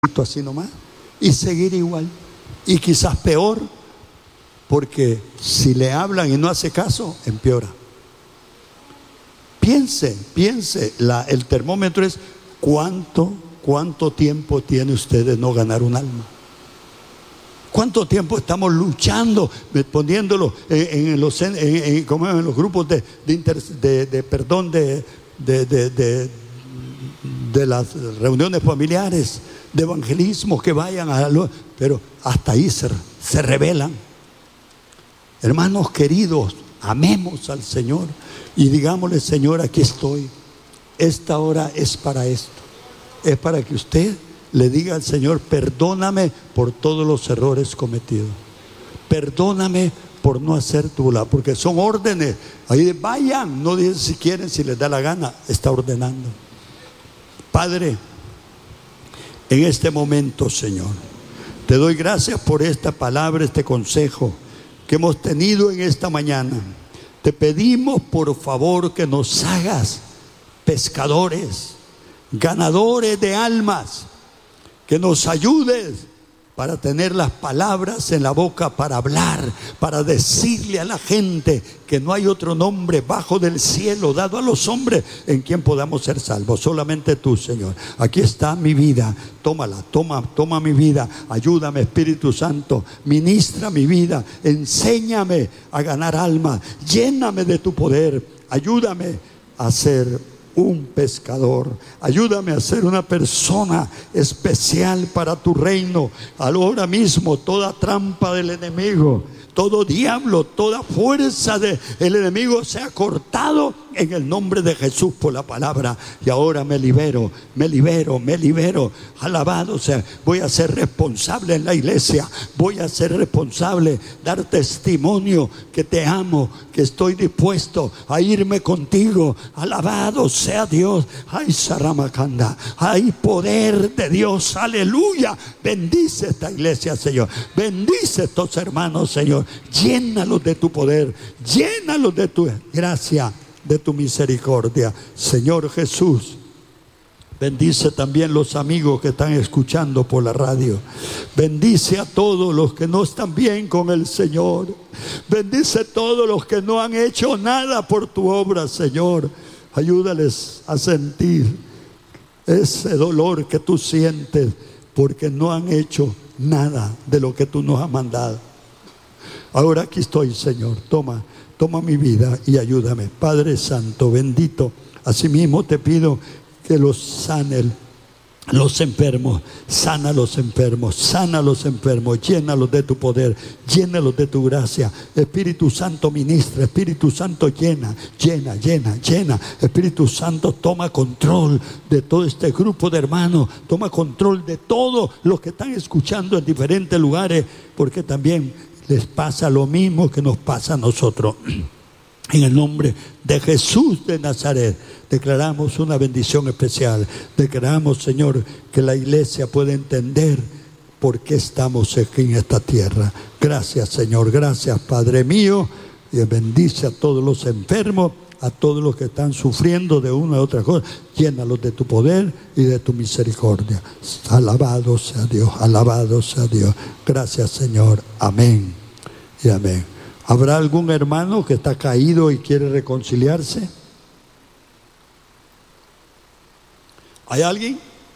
así nomás y seguir igual, y quizás peor, porque si le hablan y no hace caso, empeora. Piense, el termómetro es cuánto tiempo tiene usted de no ganar un alma. ¿Cuánto tiempo estamos luchando, poniéndolo en los grupos de las reuniones familiares, de evangelismo, que vayan pero hasta ahí se rebelan? Hermanos queridos, amemos al Señor y digámosle: Señor, aquí estoy. Esta hora es para esto. Es para que usted le diga al Señor: perdóname por todos los errores cometidos. Perdóname por no hacer tu voluntad, porque son órdenes. Ahí vayan, no dicen si quieren, si les da la gana, está ordenando. Padre, en este momento, Señor, te doy gracias por esta palabra, este consejo que hemos tenido en esta mañana. Te pedimos por favor que nos hagas pescadores, ganadores de almas, que nos ayudes para tener las palabras en la boca, para hablar, para decirle a la gente que no hay otro nombre bajo del cielo dado a los hombres en quien podamos ser salvos, solamente tú, Señor. Aquí está mi vida, tómala, toma mi vida, ayúdame, Espíritu Santo, ministra mi vida, enséñame a ganar almas, lléname de tu poder, ayúdame a ser un pescador, ayúdame a ser una persona especial para tu reino. Ahora mismo toda trampa del enemigo, todo diablo, toda fuerza del enemigo sea cortado en el nombre de Jesús por la palabra. Y ahora me libero. Alabado sea. Voy a ser responsable en la iglesia. Voy a ser responsable, dar testimonio que te amo, que estoy dispuesto a irme contigo. Alabado sea Dios. Ay, Saramacanda. Hay poder de Dios. Aleluya. Bendice esta iglesia, Señor. Bendice estos hermanos, Señor. Llénalos de tu poder. Llénalos de tu gracia, de tu misericordia, Señor Jesús. Bendice también los amigos que están escuchando por la radio. Bendice a todos los que no están bien con el Señor. Bendice a todos los que no han hecho nada por tu obra, Señor. Ayúdales a sentir ese dolor que tú sientes porque no han hecho nada de lo que tú nos has mandado. Ahora aquí estoy, Señor. Toma mi vida y ayúdame. Padre Santo, bendito, asimismo te pido que los sane los enfermos, sana a los enfermos, llénalos de tu poder, llénalos de tu gracia. Espíritu Santo ministra, Espíritu Santo llena. Espíritu Santo toma control de todo este grupo de hermanos, toma control de todos los que están escuchando en diferentes lugares, porque también les pasa lo mismo que nos pasa a nosotros. En el nombre de Jesús de Nazaret declaramos una bendición especial. Declaramos, Señor, que la iglesia puede entender por qué estamos aquí en esta tierra. Gracias, Señor. Gracias, Padre mío. Y bendice a todos los enfermos, a todos los que están sufriendo de una u otra cosa. Llénalos de tu poder y de tu misericordia. Alabado sea Dios, alabado sea Dios. Gracias, Señor. Amén y amén. ¿Habrá algún hermano que está caído y quiere reconciliarse? ¿Hay alguien?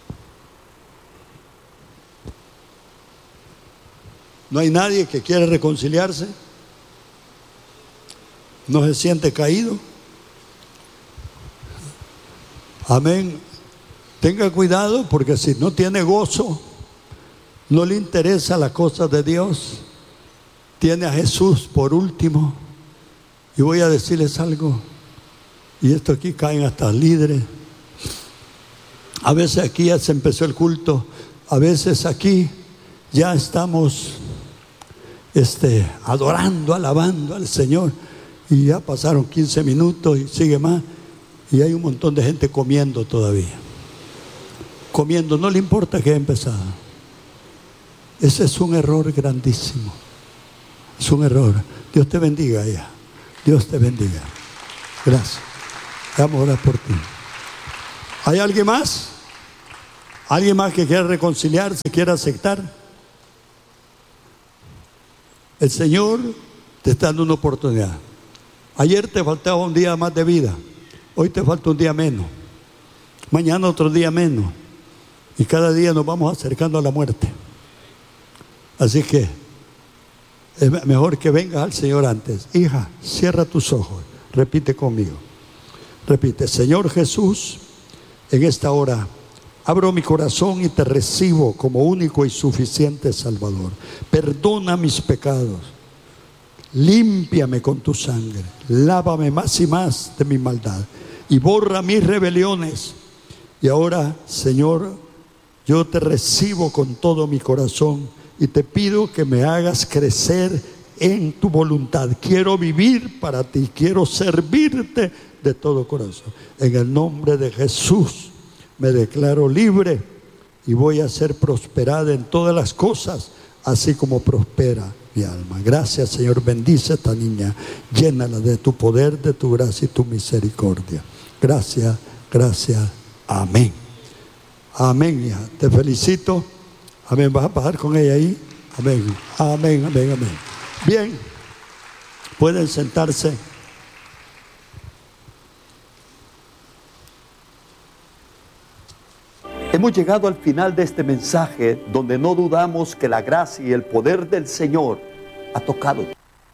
¿No hay nadie que quiere reconciliarse? ¿No se siente caído? Amén. Tenga cuidado, porque si no tiene gozo, no le interesa las cosas de Dios, tiene a Jesús por último. Y voy a decirles algo, y esto aquí caen hasta líderes. A veces aquí ya se empezó el culto, a veces aquí ya estamos adorando, alabando al Señor, y ya pasaron 15 minutos y sigue más, y hay un montón de gente comiendo todavía. Comiendo, no le importa que haya empezado. Ese es un error grandísimo. Es un error. Dios te bendiga ella. Dios te bendiga. Gracias. Vamos a orar por ti. ¿Hay alguien más? ¿Alguien más que quiera reconciliarse, quiera aceptar? El Señor te está dando una oportunidad. Ayer te faltaba un día más de vida. Hoy te falta un día menos. Mañana otro día menos. Y cada día nos vamos acercando a la muerte. Así que es mejor que vengas al Señor antes. Hija, cierra tus ojos. Repite conmigo. Repite: Señor Jesús, en esta hora abro mi corazón y te recibo como único y suficiente Salvador. Perdona mis pecados. Límpiame con tu sangre. Lávame más y más de mi maldad. Y borra mis rebeliones. Y ahora, Señor, yo te recibo con todo mi corazón y te pido que me hagas crecer en tu voluntad. Quiero vivir para ti. Quiero servirte de todo corazón. En el nombre de Jesús me declaro libre y voy a ser prosperada en todas las cosas, así como prospera mi alma. Gracias, Señor. Bendice a esta niña. Llénala de tu poder, de tu gracia y tu misericordia. Gracias, gracias. Amén. Amén, hija. Te felicito. Amén. ¿Vas a pasar con ella ahí? Amén. Amén, amén, amén. Bien. Pueden sentarse. Hemos llegado al final de este mensaje, donde no dudamos que la gracia y el poder del Señor ha tocado.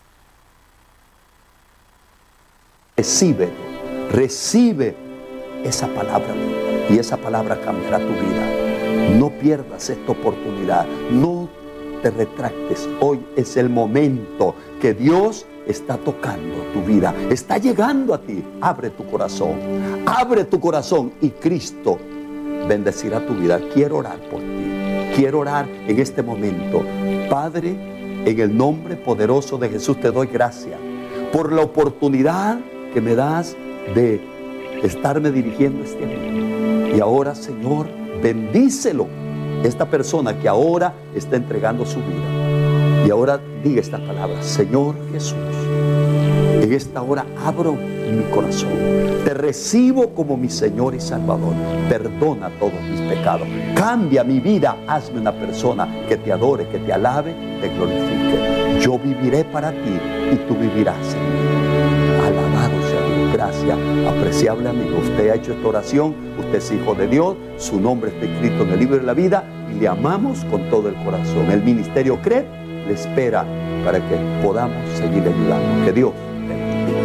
Recibe esa palabra y esa palabra cambiará tu vida. No pierdas esta oportunidad, no te retractes. Hoy es el momento que Dios está tocando tu vida, está llegando a ti. Abre tu corazón y Cristo bendecirá tu vida. Quiero orar por ti. Quiero orar en este momento. Padre, en el nombre poderoso de Jesús te doy gracias por la oportunidad que me das de estarme dirigiendo este día. Y ahora, Señor, bendícelo. Esta persona que ahora está entregando su vida. Y ahora diga esta palabra: Señor Jesús, en esta hora abro mi corazón. Te recibo como mi Señor y Salvador. Perdona todos mis pecados. Cambia mi vida. Hazme una persona que te adore, que te alabe, te glorifique. Yo viviré para ti y tú vivirás en mí. Alabado sea Dios. Gracias, apreciable amigo. Usted ha hecho esta oración. Usted es hijo de Dios. Su nombre está escrito en el libro de la vida y le amamos con todo el corazón. El ministerio CREP le espera para que podamos seguir ayudando. Que Dios